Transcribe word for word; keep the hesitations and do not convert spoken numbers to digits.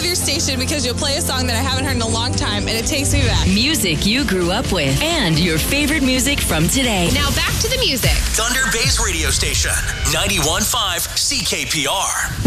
your station because you'll play a song that I haven't heard in a long time, and it takes me back. Music you grew up with and your favorite music from today. Now back to the music. Thunder Bay's radio station, ninety-one point five C K P R.